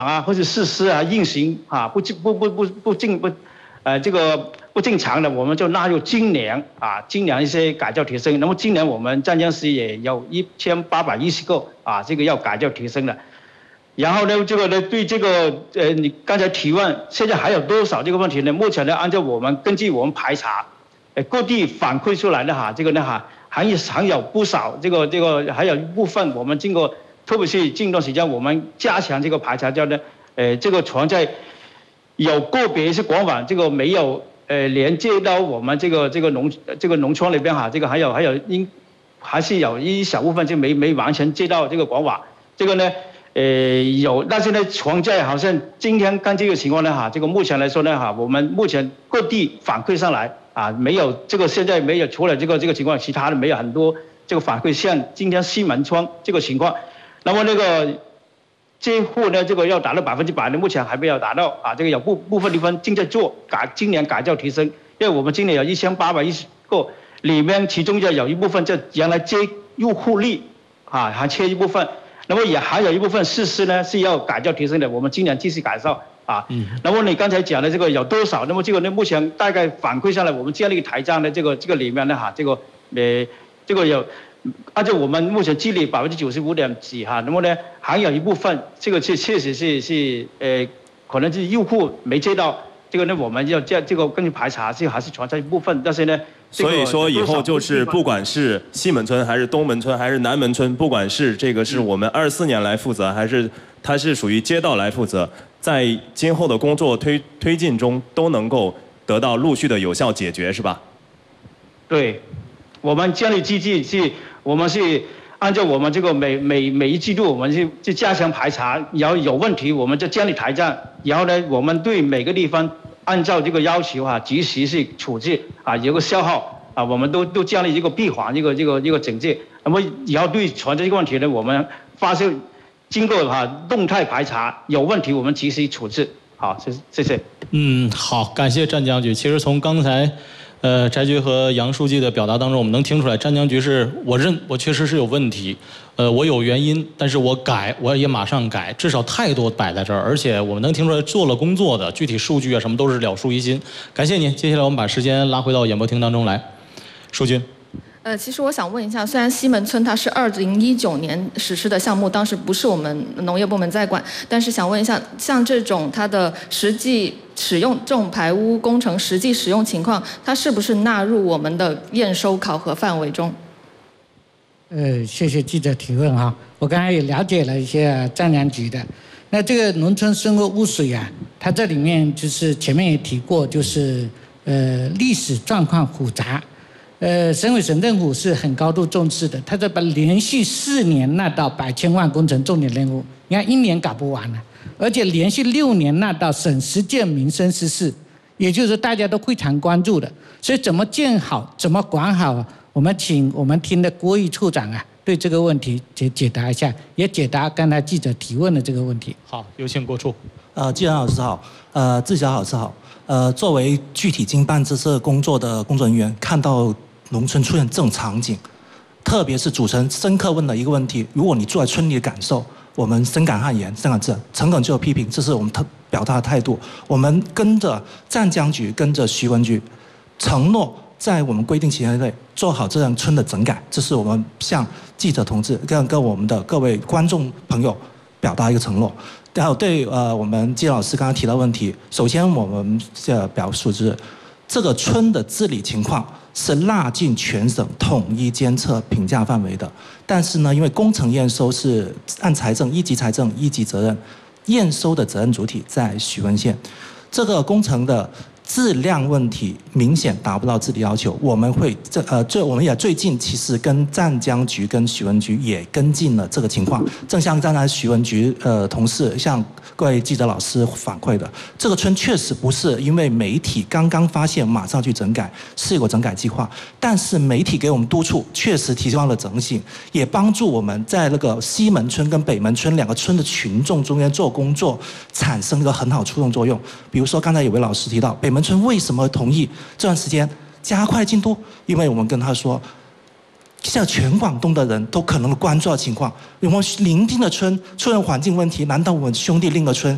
啊或者设施啊运行啊这个不正常的，我们就纳入今年一些改造提升。那么今年我们湛江市也有1810个这个要改造提升的。然后呢，这个呢对这个你刚才提问，现在还有多少这个问题呢？目前呢，按照根据我们排查，各地反馈出来的这个呢还有不少这个还有一部分我们经过，特别是近段时间我们加强这个排查叫呢，这个存在有个别是管网这个没有连接到我们这个农村里边这个还是有一小部分就没完全接到这个管网，这个呢。有，但是呢，存在好像今天看这个情况呢，这个目前来说呢，我们目前各地反馈上来没有这个现在没有，除了这个情况，其他的没有很多这个反馈，像今天西门村这个情况，那么那个这户呢，这个要达到100%的，目前还没有达到这个有部分地方正在做今年改造提升，因为我们今年有1810个，里面其中就有一部分就原来接入户率还缺一部分。那么也还有一部分设施呢是要改造提升的，我们今年继续改造那么你刚才讲的这个有多少？那么这个呢，目前大概反馈下来，我们建立台站的这个里面呢这个有，按照我们目前积累95.点几那么呢还有一部分这个确实是可能是入户没接到，这个呢我们要这个根据排查还是存在一部分，但是呢。 所以说以后就是不管是西门村还是东门村还是南门村，不管是这个是我们24年来负责，还是它是属于街道来负责，在今后的工作推进中都能够得到陆续的有效解决，是吧？ 对，我们建立机制我们是按照我们这个每一季度我们去加强排查，然后有问题我们就建立台站，然后呢我们对每个地方。按照这个要求及时去处置有个消耗我们都建立一个闭环一个整治。那么然后对存在这个问题呢，我们发现经过动态排查，有问题我们及时处置。好，谢谢。 好，感谢湛江局。其实从刚才翟局和杨书记的表达当中，我们能听出来，湛江局我确实是有问题，我有原因，但是我也马上改，至少态度摆在这儿，而且我们能听出来做了工作的具体数据什么都是了数于心。感谢您。接下来我们把时间拉回到演播厅当中来，淑君。 其实我想问一下，虽然西门村它是2019年实施的项目，当时不是我们农业部门在管，但是想问一下，像这种它的实际使用这种排污工程实际使用情况，它是不是纳入我们的验收考核范围中？ 谢谢记者提问我刚才也了解了一些湛江局的。那这个农村生活污水它这里面就是前面也提过，就是历史状况复杂。省委省政府是很高度重视的，他在把连续4年纳到100千万工程重点任务，你看1年搞不完了，而且连续6年纳到省实践民生实事，也就是大家都非常关注的。所以怎么建好，怎么管好我们请我们厅的郭毅处长对这个问题解答一下，也解答刚才记者提问的这个问题。 好，有请郭处。 季然老师好，志晓老师好。作为具体经办这次工作的工作人员，看到农村出现这种场景，特别是主持人深刻问的一个问题：如果你住在村里的感受，我们深感汗颜，深感自然，诚恳就有批评，这是我们表达的态度。我们跟着湛江局，跟着徐文局，承诺在我们规定期间内做好这样村的整改，这是我们向记者同志跟我们的各位观众朋友表达一个承诺。然后对我们季老师刚刚提到问题，首先我们表述是这个村的治理情况是纳进全省统一监测评价范围的，但是呢，因为工程验收是按财政一级财政一级责任，验收的责任主体在徐闻县，这个工程的质量问题明显达不到治理要求，我们会我们也最近其实跟湛江局跟徐闻局也跟进了这个情况，正像刚才徐闻局同事向各位记者老师反馈的，这个村确实不是因为媒体刚刚发现马上去整改，是有整改计划，但是媒体给我们督促，确实提高了整性，也帮助我们在那个西门村跟北门村2个村的群众中间做工作，产生一个很好触动作用。比如说刚才有位老师提到北门村为什么同意这段时间加快进度，因为我们跟他说，现在全广东的人都可能关注到情况，我们邻近的村出现环境问题，难道我们兄弟另一个村